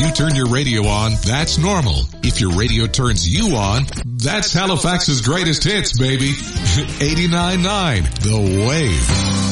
you turn your radio on, that's normal. If your radio turns you on, that's Halifax's greatest hits, baby. 89.9 The Wave.